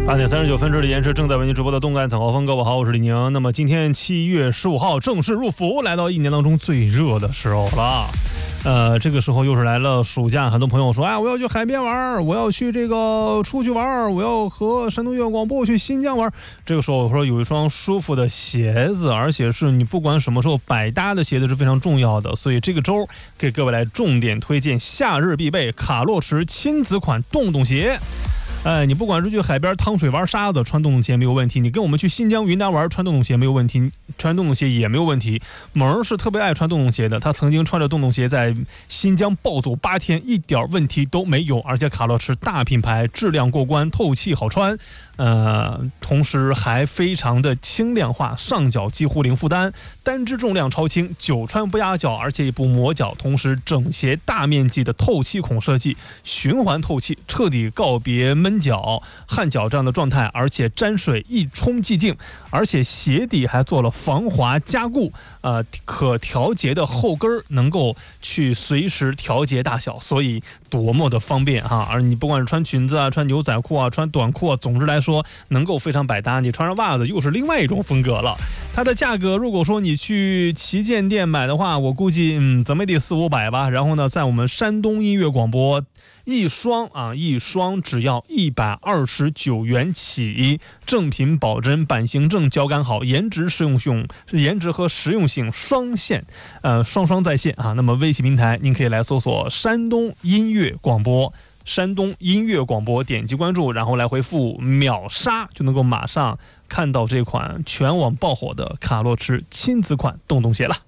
8:39，这里延迟正在为您直播的动感早高峰。各位好，我是李宁。那么今天7月15号正式入伏，来到一年当中最热的时候了。这个时候又是来了暑假，很多朋友说，我要去海边玩，我要去出去玩，我要和山东音乐广播去新疆玩。这个时候我说有一双舒服的鞋子，而且是你不管什么时候百搭的鞋子是非常重要的，所以这个周给各位来重点推荐夏日必备卡洛驰亲子款洞洞鞋。你不管是去海边趟水玩沙子，穿洞洞鞋没有问题；你跟我们去新疆云南玩，穿洞洞鞋没有问题，穿洞洞鞋也没有问题。萌是特别爱穿洞洞鞋的，他曾经穿着洞洞鞋在新疆暴走8天，一点问题都没有。而且卡洛驰大品牌，质量过关，透气好穿，同时还非常的轻量化，上脚几乎零负担，单只重量超轻，久穿不压脚，而且也不磨脚。同时整鞋大面积的透气孔设计，循环透气，彻底告别闷脚、汗脚这样的状态，而且沾水一冲即净，而且鞋底还做了防滑加固，可调节的后跟能够去随时调节大小，所以多么的方便哈！而你不管是穿裙子啊、穿牛仔裤啊、穿短裤啊，总之来说能够非常百搭。你穿上袜子又是另外一种风格了。它的价格，如果说你去旗舰店买的话，我估计怎么也得400-500吧。然后呢，在我们山东音乐广播。一双只要129元起，正品保真，版型正，脚感好，颜值和实用性双在线啊。那么微信平台您可以来搜索山东音乐广播，点击关注，然后来回复秒杀，就能够马上看到这款全网爆火的卡洛驰亲子款洞洞鞋了。